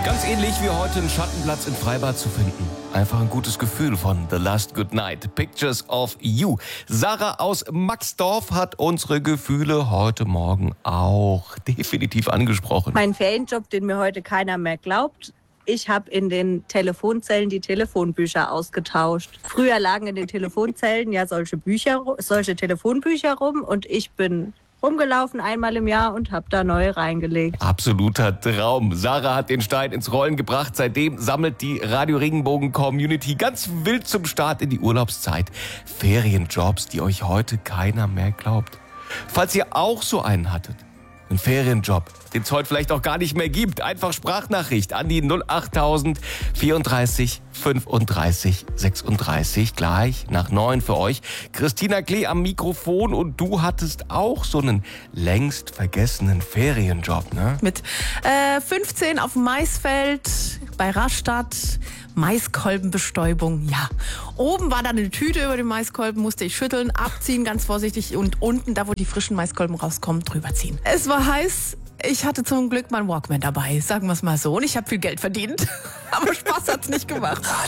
Ganz ähnlich wie heute einen Schattenplatz im Freibad zu finden. Einfach ein gutes Gefühl von The Last Good Night. Pictures of You. Sarah aus Maxdorf hat unsere Gefühle heute Morgen auch definitiv angesprochen. Mein Ferienjob, den mir heute keiner mehr glaubt. Ich habe in den Telefonzellen die Telefonbücher ausgetauscht. Früher lagen in den Telefonzellen ja solche Telefonbücher rum und ich bin rumgelaufen einmal im Jahr und habe da neue reingelegt. Absoluter Traum. Sarah hat den Stein ins Rollen gebracht. Seitdem sammelt die Radio Regenbogen Community ganz wild zum Start in die Urlaubszeit Ferienjobs, die euch heute keiner mehr glaubt. Falls ihr auch so einen hattet, einen Ferienjob, den es heute vielleicht auch gar nicht mehr gibt, einfach Sprachnachricht an die 08000 34 35 36, gleich nach 9 für euch. Christina Klee am Mikrofon und du hattest auch so einen längst vergessenen Ferienjob, ne? Mit 15 auf dem Maisfeld bei Rastatt, Maiskolbenbestäubung, ja. Oben war dann eine Tüte über den Maiskolben, musste ich schütteln, abziehen, ganz vorsichtig und unten, da wo die frischen Maiskolben rauskommen, drüber ziehen. Es war heiß. Ich hatte zum Glück meinen Walkman dabei, sagen wir es mal so. Und ich habe viel Geld verdient. Aber Spaß hat's nicht gemacht.